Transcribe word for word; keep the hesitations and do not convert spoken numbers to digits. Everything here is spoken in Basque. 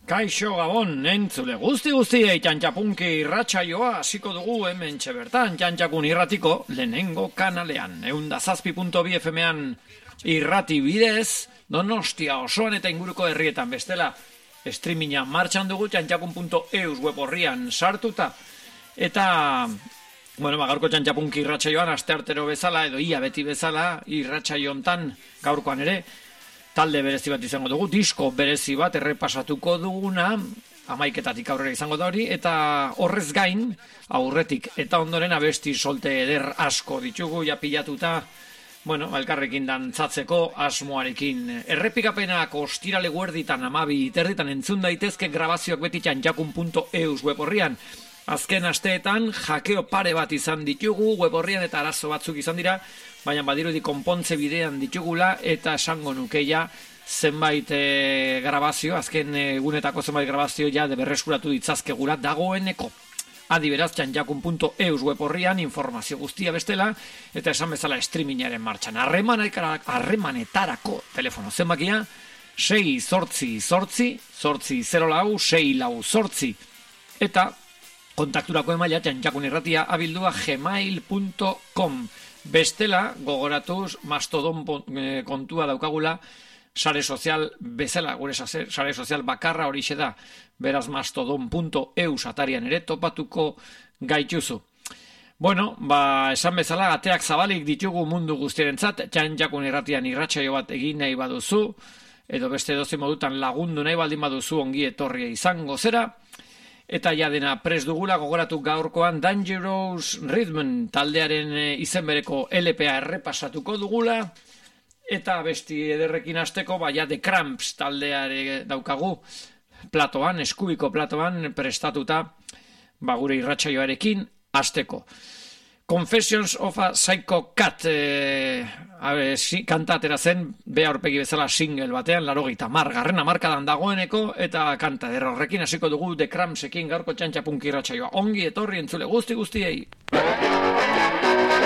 Kaixo Gabon, entzule guzti guztiei txantxapunki irratsaioa hasiko dugu hemen txebertan txantxakun irratiko lehenengo kanalean. Eunda zazpi punto bi F M-an irrati bidez, Donostia osoan eta inguruko herrietan bestela. Streaminga martxan dugu txantxakun punto eus web horrian sartuta. Eta, bueno, gaurko txantxapunki irratsaioan asteartero bezala edo ia beti bezala irratsaio hontan gaurkoan ere talde berezi bat izango dugu, disko berezi bat errepasatuko duguna, hamaiketatik aurrera izango da hori, eta horrez gain, aurretik eta ondoren abesti solte eder asko ditugu, ja pilatuta, bueno, elkarrekin dantzatzeko asmoarekin. Errepikapenak ostirale guerditan, amabi terditan entzun daitezke grabazioak beti txantxakun punto eus web horrian. Azken asteetan jakeo pare bat izan ditugu, web horrian eta arazo batzuk izan dira, baina badirudi konpontze bidean ditugula eta esango nukeia zenbait e, grabazio, azken egunetako zenbait grabazio ja de berreskuratu ditzazkegura dagoeneko. Adi beraz, txantxakun punto eus web horrian informazio guztia bestela eta esan bezala streamingaren martxan. Harremanetarako telefono zenbakia sei zortzi zortzi, zortzi zero lau, sei lau zortzi eta kontakturako emaila txantxakun irratia abildua gmail punto com. Bestela, gogoratuz, mastodon kontua daukagula, sare sozial bezala, gure sare sozial bakarra horixe da, beraz mastodon punto eus atarian ere topatuko gaituzu. Bueno, ba, esan bezala, ateak zabalik ditugu mundu guztiarentzat, txantxakun irratian irratsaio bat egin nahi baduzu, edo beste dozi modutan lagundu nahi baldin baduzu ongi etorria izango zera, eta ja dena pres dugula, gogoratu gaurkoan Dangerous Rhythm taldearen izen bereko L P A errepasatuko dugula, eta besti ederrekin hasteko, ba, ja The Cramps taldeare daukagu platoan, eskubiko platoan prestatuta, ba, gure irratsaioarekin hasteko. Confessions of a Psycho Cat eh, abe, si, kantatera zen, be aurpegi bezala single batean, larogeita margarren amarkadan dagoeneko, eta kanta horrekin hasiko dugu The Crampsekin gaurko txantxapunki irratsaioa. Ongi etorri entzule guzti guztiei!